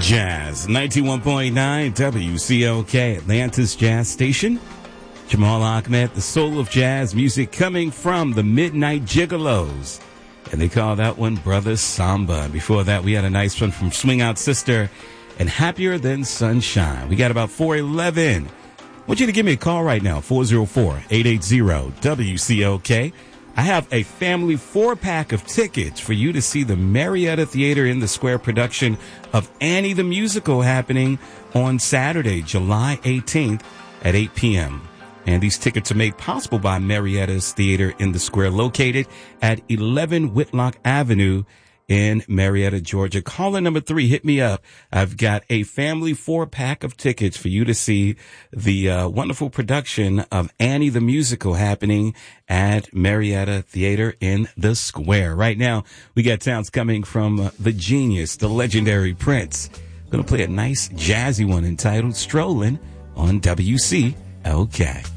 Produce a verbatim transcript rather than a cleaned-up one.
Jazz, ninety-one point nine W C L K, Atlantis Jazz Station. Jamal Ahmed, the soul of jazz music coming from the Midnight Gigolos. And they call that one Brother Samba. Before that, we had a nice one from Swing Out Sister and Happier Than Sunshine. We got about four eleven. I want you to give me a call right now, four oh four, eight eight zero, W C L K. I have a family four-pack of tickets for you to see the Marietta Theater in the Square production of Annie the Musical happening on Saturday, July eighteenth at eight p.m. And these tickets are made possible by Marietta's Theater in the Square, located at eleven Whitlock Avenue in Marietta, Georgia. Caller number three, hit me up. I've got a family four-pack of tickets for you to see the uh, wonderful production of Annie the Musical happening at Marietta Theater in the Square. Right now, we got sounds coming from uh, the genius, the legendary Prince. Going to play a nice jazzy one entitled Strolling on W C L K.